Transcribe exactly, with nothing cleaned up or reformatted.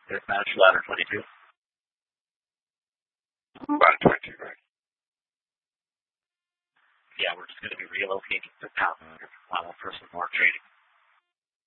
There's Manager Ladder twenty-two. Ladder twenty-two, right? Yeah, we're just going to be relocating the town while the person more trading.